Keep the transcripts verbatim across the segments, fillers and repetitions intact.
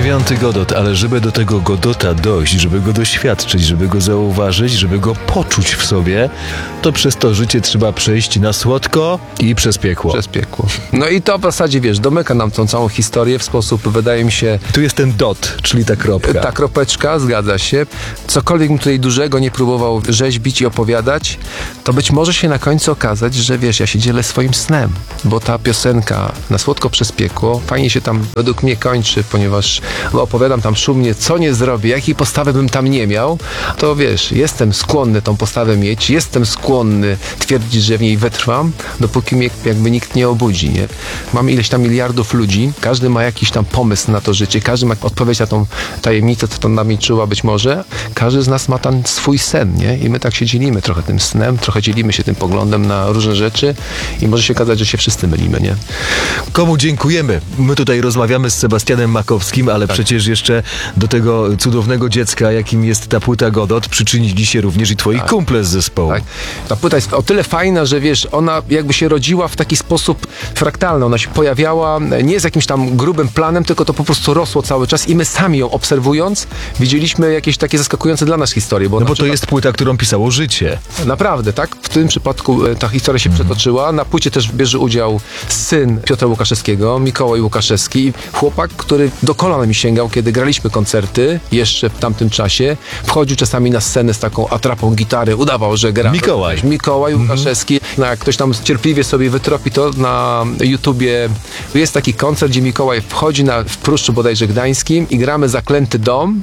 dziewiąty Godot, ale żeby do tego Godota dojść, żeby go doświadczyć, żeby go zauważyć, żeby go poczuć w sobie, to przez to życie trzeba przejść na słodko i przez piekło. Przez piekło. No i to w zasadzie, wiesz, domyka nam tą całą historię w sposób, wydaje mi się... Tu jest ten dot, czyli ta kropka. Ta kropeczka, zgadza się. Cokolwiek bym tutaj dużego nie próbował rzeźbić i opowiadać, to być może się na końcu okazać, że wiesz, ja się dzielę swoim snem, bo ta piosenka Na słodko przez piekło fajnie się tam według mnie kończy, ponieważ opowiadam tam szumnie, co nie zrobię, jakiej postawy bym tam nie miał, to wiesz, jestem skłonny tą postawę mieć, jestem skłonny twierdzić, że w niej wytrwam, dopóki mnie jakby nikt nie obudzi, nie? Mamy ileś tam miliardów ludzi, każdy ma jakiś tam pomysł na to życie, każdy ma odpowiedź na tą tajemnicę, co to nami czuła być może, każdy z nas ma tam swój sen, nie? I my tak się dzielimy trochę tym snem, trochę dzielimy się tym poglądem na różne rzeczy i może się okazać, że się wszyscy mylimy, nie? Komu dziękujemy? My tutaj rozmawiamy z Sebastianem Makowskim, ale tak. Przecież jeszcze do tego cudownego dziecka, jakim jest ta płyta Godot, przyczynili się również i twoi tak. kumple z zespołu. Tak. Ta płyta jest o tyle fajna, że wiesz, ona jakby się rodziła w taki sposób fraktalny. Ona się pojawiała nie z jakimś tam grubym planem, tylko to po prostu rosło cały czas i my sami ją obserwując widzieliśmy jakieś takie zaskakujące dla nas historie. Bo no bo przykład... to jest płyta, którą pisało życie. Naprawdę, tak? W tym przypadku ta historia się mm. przetoczyła. Na płycie też bierze udział syn Piotra Łukaszewskiego, Mikołaj Łukaszewski. Chłopak, który do kolana mi sięgał, kiedy graliśmy koncerty, jeszcze w tamtym czasie. Wchodził czasami na scenę z taką atrapą gitary, udawał, że gra. Mikołaj. Mikołaj Łukaszewski. Mm. No, jak ktoś tam cierpliwie sobie wytropi to na YouTubie. Jest taki koncert, gdzie Mikołaj wchodzi na, w Pruszczu bodajże Gdańskim i gramy Zaklęty Dom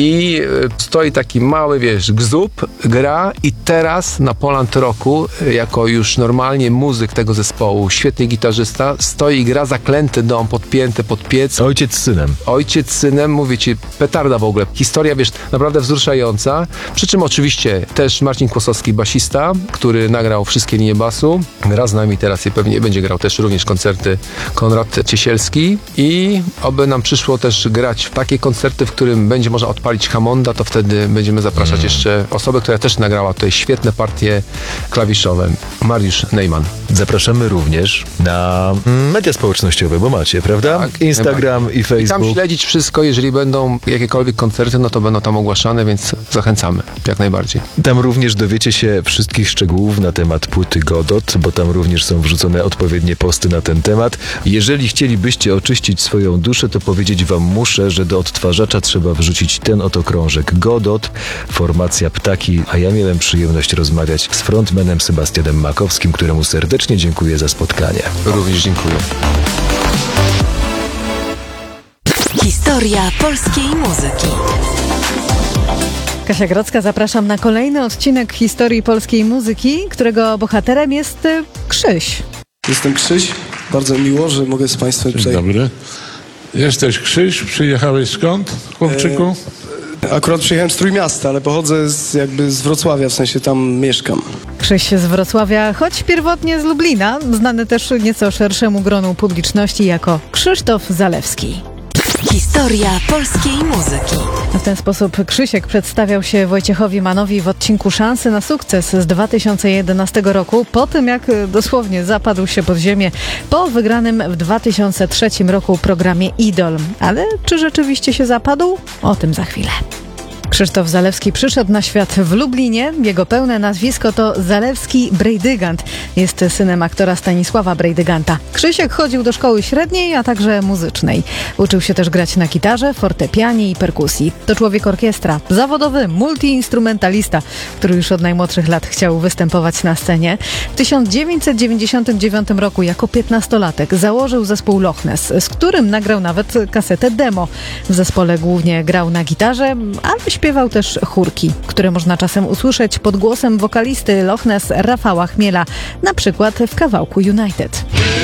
i stoi taki mały, wiesz, gzub, gra i teraz na Poland Rocku, jako już normalnie muzyk tego zespołu, świetny gitarzysta, stoi i gra Zaklęty Dom, podpięty pod piec. Ojciec z synem. Ojciec z synem, mówię ci, petarda w ogóle. Historia, wiesz, naprawdę wzruszająca. Przy czym oczywiście też Marcin Kłosowski, basista, który nagrał wszystkie linie basu. Gra z nami teraz i pewnie będzie grał też również koncerty Konrad Ciesielski i oby nam przyszło też grać w takie koncerty, w którym będzie można odpalić Hammonda, to wtedy będziemy zapraszać mm. jeszcze osobę, która też nagrała tutaj świetne partie klawiszowe. Mariusz Neyman. Zapraszamy również na media społecznościowe, bo macie, prawda? Tak, Instagram i Facebook. I tam śledzić wszystko, jeżeli będą jakiekolwiek koncerty, no to będą tam ogłaszane, więc zachęcamy, jak najbardziej. Tam również dowiecie się wszystkich szczegółów na temat płyty Godot, bo tam również są wrzucone odpowiednie posty na ten temat. Jeżeli chcielibyście oczyścić swoją duszę, to powiedzieć wam muszę, że do odtwarzacza trzeba wrzucić ten oto krążek Godot, formacja Ptaki, a ja miałem przyjemność rozmawiać z frontmanem Sebastianem Makowskim, któremu serdecznie dziękuję za spotkanie. Również dziękuję. Historia polskiej muzyki. Kasia Grodzka, zapraszam na kolejny odcinek historii polskiej muzyki, którego bohaterem jest Krzyś. Jestem Krzyś, bardzo miło, że mogę z Państwem Dzień tutaj... dobry. Jesteś Krzyś, przyjechałeś skąd, chłopczyku? E, akurat przyjechałem z Trójmiasta, ale pochodzę z, jakby z Wrocławia, w sensie tam mieszkam. Krzyś z Wrocławia, choć pierwotnie z Lublina, znany też nieco szerszemu gronu publiczności jako Krzysztof Zalewski. Historia polskiej muzyki. W ten sposób Krzysiek przedstawiał się Wojciechowi Mannowi w odcinku Szansy na sukces z dwa tysiące jedenastego roku, po tym jak dosłownie zapadł się pod ziemię po wygranym w dwa tysiące trzecim roku programie Idol. Ale czy rzeczywiście się zapadł? O tym za chwilę. Krzysztof Zalewski przyszedł na świat w Lublinie. Jego pełne nazwisko to Zalewski Brejdygant. Jest synem aktora Stanisława Brejdyganta. Krzysiek chodził do szkoły średniej, a także muzycznej. Uczył się też grać na gitarze, fortepianie i perkusji. To człowiek orkiestra, zawodowy multiinstrumentalista, który już od najmłodszych lat chciał występować na scenie. W tysiąc dziewięćset dziewięćdziesiątym dziewiątym roku jako piętnastolatek założył zespół Loch Ness, z którym nagrał nawet kasetę demo. W zespole głównie grał na gitarze, ale śpiewał też chórki, które można czasem usłyszeć pod głosem wokalisty Loch Ness Rafała Chmiela, na przykład w kawałku United.